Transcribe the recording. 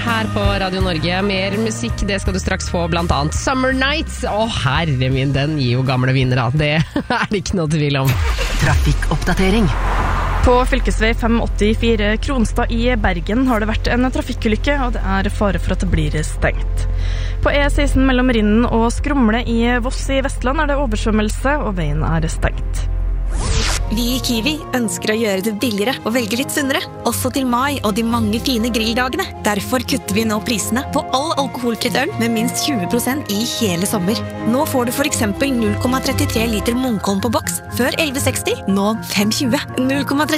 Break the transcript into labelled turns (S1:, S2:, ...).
S1: her på Radio Norge. Mer musikk, det skal du straks få, blant annet Summer Nights. Å, herre min, den gir jo gamle vinnere. Det er det ikke noe tvil om.
S2: Trafikkoppdatering.
S3: På fylkesvei 584 Kronstad i Bergen har det vært en trafikkulykke, og det er fare for at det blir stengt. På E16 mellom Rinnen og Skrumle i Voss i Vestland er det oversvømmelse, og veien er stengt.
S4: Vi i Kiwi ønsker å gjøre det billigere og velge litt sunnere, også til mai og de mange fine grilldagene. Derfor kutter vi nå prisene på all alkoholfritt øl med minst 20% i hele sommer. Nå får du for eksempel 0,33 liter Munkholm på boks, før 11,60, nå 5,20. 0,33